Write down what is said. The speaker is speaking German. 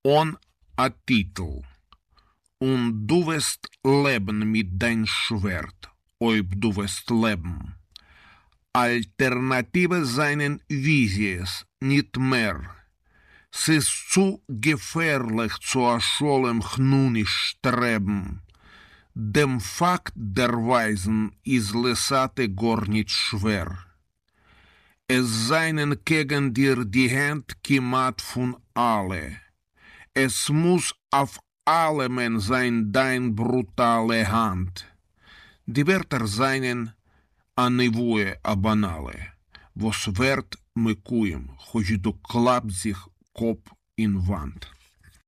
On a Titel. Und du wirst leben mit dein Schwert, ob du wirst leben. Alternative seien wie sie es, nicht mehr. Es ist zu gefährlich zu ascholem Chnunisch streben. Dem Fakt der Weisen ist Lesate gar nicht schwer. Es seien gegen dir die Hand gemacht von alle. Es muss auf allem sein dein brutale Hand. Die Wörter seien a невоє, а банале. Was wird mekujem, хоч доклап sich Kopf in Wand.